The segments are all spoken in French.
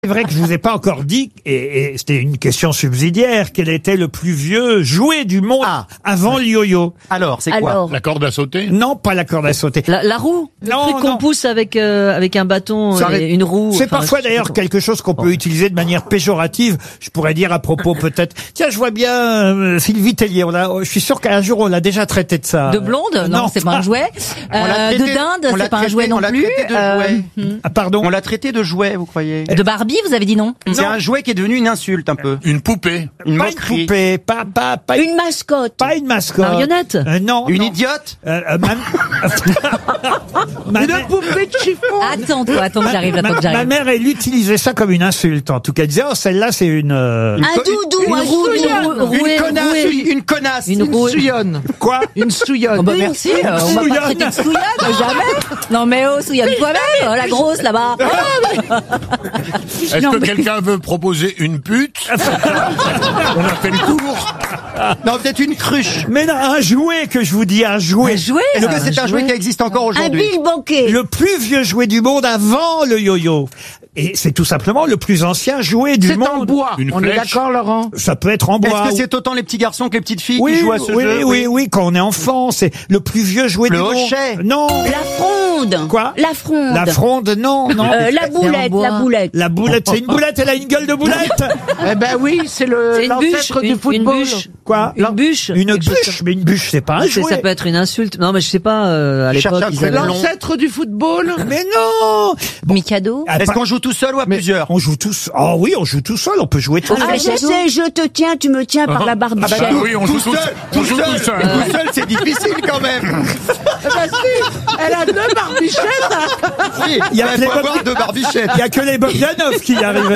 C'est vrai que je vous ai pas encore dit, et c'était une question subsidiaire, quel était le plus vieux jouet du monde avant le yo-yo. Alors, c'est quoi? La corde à sauter? Non, pas la corde à sauter. La roue? Non, Le truc qu'on pousse avec un bâton et une roue. C'est enfin, parfois d'ailleurs quelque chose qu'on peut utiliser de manière péjorative. Je pourrais dire à propos peut-être, tiens, je vois bien Sylvie Tellier, je suis sûr qu'un jour on l'a déjà traité de ça. De blonde? Non, c'est pas un jouet. De dinde, c'est pas un jouet non plus. Pardon? On l'a traité de jouet, vous croyez? De Barbie, vous avez dit non? C'est un jouet qui est devenu une insulte un peu. Une poupée? Une Pas moquerie. une poupée, pas Une mascotte. pas une mascotte. Marionnette? Non. Une non. idiote? Une poupée de chiffon. Attends que j'arrive, Ma mère, elle utilisait ça comme une insulte, en tout cas. Elle disait, oh, celle-là, c'est une... Un doudou, un doudou. Une connasse. Une souillonne. Quoi? Une souillonne. Oh bah merci, on va pas souillonne. traiter de souillonne, jamais. Non mais oh, souillonne toi-même, la grosse là-bas. Est-ce que quelqu'un veut proposer une pute? On a fait le tour. Non, peut-être une cruche. Mais non, un jouet que je vous dis, un jouet. Un jouet? Est-ce que c'est un jouet qui existe encore Un aujourd'hui? bilboquet. Le plus vieux jouet du monde avant le yo-yo. Et c'est tout simplement le plus ancien jouet du monde. C'est en bois. Une On est flèche. d'accord, Laurent? Ça peut être en bois. Est-ce que c'est autant les petits garçons que les petites filles oui, qui jouent à ce jeu? oui, quand on est enfant, c'est le plus vieux jouet Le du monde. hochet. Non. La fronde. Quoi? La fronde. La fronde, non, non. La boulette, bois. la boulette. La boulette, c'est une boulette, elle a une gueule de boulette. Eh ben oui, c'est C'est une bûche, l'ancêtre du une football. bûche. Quoi? Une bûche. Une Quelque chose bûche, mais une bûche, c'est pas un comme- jouet. Ça peut être une insulte. Non mais je sais pas, à l'époque Cherche un ils truc avaient... long. L'ancêtre du football. Mais non. Mikado. Ah, Est-ce pas- qu'on joue tout seul ou à plusieurs? On joue tous. Oh oui, on joue tout seul. On peut jouer tout seul. Ah, je sais, je te tiens, tu me tiens par la barbichette. Oui, on joue tout seul. Tout seul, c'est difficile quand même. Elle a deux barbichettes. Oui, Il y a il que les faut avoir Bogdan- deux barbichettes. Il y a que les Bogdanov qui y arrivaient.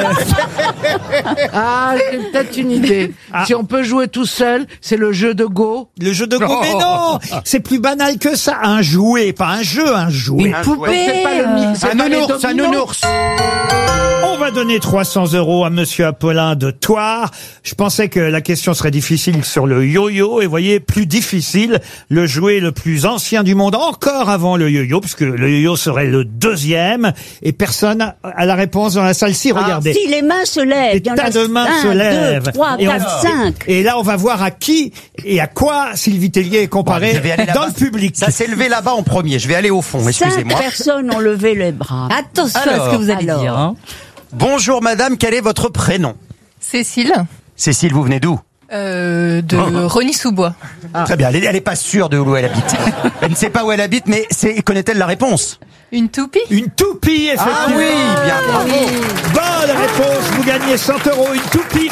Ah, j'ai peut-être une idée. Si on peut jouer tout seul, c'est le jeu de Go. Le jeu de go, mais non, c'est plus banal que ça. Un jouet, pas un jeu, un jouet. Une poupée. C'est pas le mix. Un nounours, un nounours. On va donner 300 € à Monsieur Apollin de Thouars. Je pensais que la question serait difficile sur le yo-yo, et voyez, plus difficile, le jouet le plus ancien du monde, encore avant le yo-yo, puisque le yo-yo serait le deuxième, et personne a la réponse dans la salle. Si, regardez. Si les mains se lèvent, Des il y en tas a de mains se 1, lèvent. 2, 3, Et 4, 5. Et là, on va voir à qui et à quoi Sylvie Tellier est comparée Je vais aller dans là-bas. le public. Ça s'est levé là-bas en premier. Je vais aller au fond, 5 excusez-moi. personnes ont levé les bras. Attention à ce que vous allez dire. Hein. Bonjour madame, quel est votre prénom? Cécile, Cécile, vous venez d'où? de Rony-sous-Bois. Très bien, elle est pas sûre de où elle habite. Elle ne sait pas où elle habite, mais connaît-elle la réponse? Une toupie? Une toupie, effectivement. Ah oui, bien, bravo. Bonne réponse, vous gagnez 100 €, une toupie.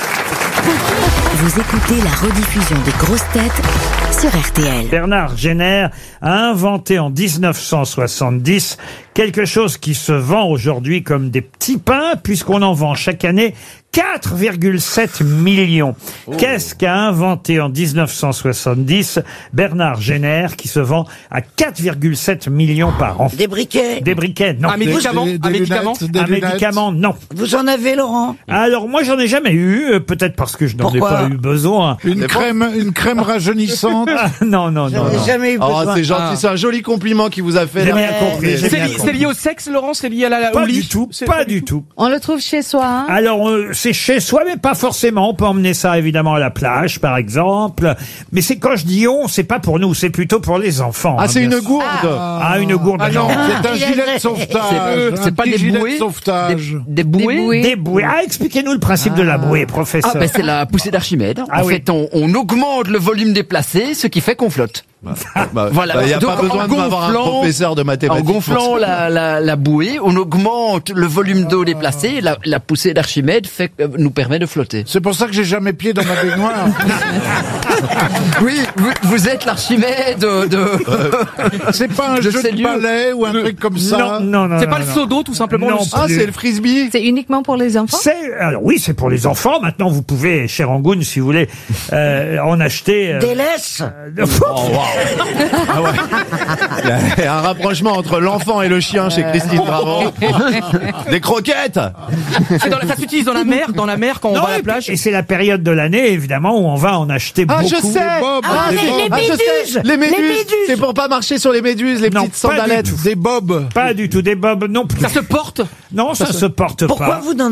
Vous écoutez la rediffusion des grosses têtes sur RTL. Bernard Jenner a inventé en 1970 quelque chose qui se vend aujourd'hui comme des petits pains, puisqu'on en vend chaque année 4,7 millions. Qu'est-ce qu'a inventé en 1970 Bernard Jenner, qui se vend à 4,7 millions par an? Des briquets. Des briquets, non. Un médicament? Un médicament? Un médicament, non. Vous en avez, Laurent? Alors moi j'en ai jamais eu, peut-être parce que je n'en ai Pourquoi pas eu besoin. Une crème rajeunissante. Ah, non, non, non. non. Jamais eu besoin. Oh, c'est gentil, c'est un joli compliment qu'il vous a fait. J'ai là. bien compris. j'ai bien C'est compris. lié au sexe, Laurent? C'est lié à la Pas au lit du tout, C'est pas du tout. On le trouve chez soi, hein? Alors, c'est chez soi, mais pas forcément. On peut emmener ça, évidemment, à la plage, par exemple. Mais c'est quand je dis on, c'est pas pour nous, c'est plutôt pour les enfants. Ah, hein, c'est bien une sûr. gourde. Ah, une gourde. Ah non, c'est un il gilet est de sauvetage. C'est pas Un petit des gilet bouées? de sauvetage. Des Des bouées. Ah, expliquez-nous le principe de la bouée, professeur. Ah ben c'est la poussée d'Archimède. Ah en oui. fait, on augmente le volume déplacé, ce qui fait qu'on flotte. Voilà. Il n'y a Donc, pas besoin en d'avoir un gonflant- professeur de En mathématiques. gonflant la bouée, on augmente le volume d'eau déplacé. La poussée d'Archimède nous permet de flotter. C'est pour ça que j'ai jamais pied dans ma baignoire. Oui, vous êtes l'Archimède de... C'est pas un De jeu ces de lieux. balai ou un truc comme ça. Non, non, non. C'est non, pas le non. seau d'eau, tout simplement. Non, Ah, plus. c'est le frisbee. C'est uniquement pour les enfants? Alors oui, c'est pour les enfants. Maintenant, vous pouvez, cher Angoune, si vous voulez, en acheter. Des laisses. Oh, Ah ouais. Il y a un rapprochement entre l'enfant et le chien chez Christine Bravo. Des croquettes. Ça s'utilise dans la mer quand on va à la plage. Et c'est la période de l'année, évidemment, où on va en acheter beaucoup. Je sais. les méduses. Les méduses. C'est pour pas marcher sur les méduses, les Non, petites pas du sandalettes. tout. Des bobs. Pas du tout, des bobs non plus. Ça se porte. Non, ça se porte pas. Pourquoi vous